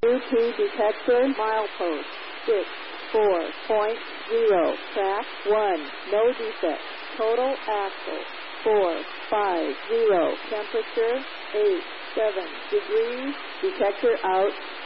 U2 detector, milepost 64.0, track 1, no defect, total axle 450, temperature 87 degrees, detector out.